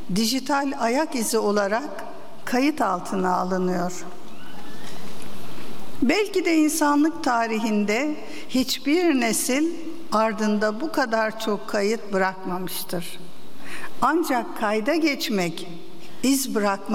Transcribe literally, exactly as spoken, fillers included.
dijital ayak izi olarak kayıt altına alınıyor. Belki de insanlık tarihinde hiçbir nesil ardında bu kadar çok kayıt bırakmamıştır. Ancak kayda geçmek, iz bırakmak